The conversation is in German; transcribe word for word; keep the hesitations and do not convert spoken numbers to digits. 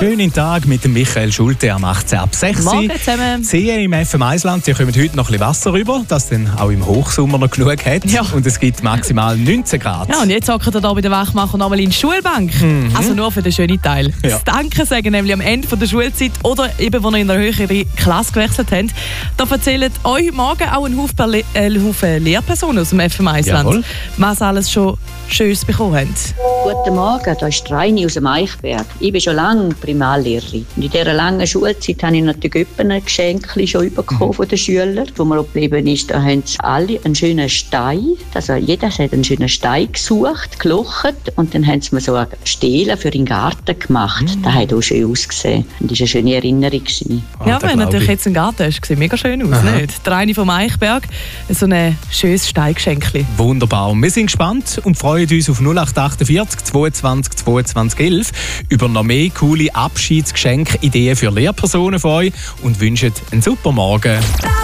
schönen Tag mit dem Michael Schulte am achtzehn ab sechs. Morgen zusammen. Seen im F M eins-Land, die kommen heute noch ein bisschen Wasser rüber, das dann auch im Hochsommer noch genug hat. Ja. Und es gibt maximal neunzehn Grad. Ja, und jetzt hocken ihr hier bei der Wachmacher nochmal in die Schulbank. Mhm. Also nur für den schönen Teil. Ja. Das Danke sagen nämlich am Ende der Schulzeit oder eben, wo ihr in der höheren Klasse gewechselt habt. Da erzählen euch heute Morgen auch ein Haufen, Le- äh, Haufen Lehrpersonen aus dem F M eins-Land, Jawohl. was alles schon Schönes bekommen haben. Guten Morgen, da ist Reini aus dem Eichberg. Ich bin schon lange Primarlehrerin. Und in dieser langen Schulzeit habe ich natürlich ein Geschenk schon bekommen von den Schülern. Wo man geblieben ist, da haben sie alle einen schönen Stein. Also jeder hat einen schönen Stein gesucht, gelocht und dann haben sie mir so eine Stele für den Garten gemacht. Mm. Das hat auch schön ausgesehen. Und das war eine schöne Erinnerung. Oh, ja, wenn natürlich ich. jetzt ein Garten ist, sieht mega schön aus, Aha. nicht? Der Reini vom Eichberg, so ein schönes Steingeschenk. Wunderbar. Wir sind gespannt und freuen uns auf null acht achtundvierzig zweiundzwanzig zweiundzwanzig elf über noch mehr coole Abschiedsgeschenke, Ideen für Lehrpersonen von euch und wünschen einen super Morgen.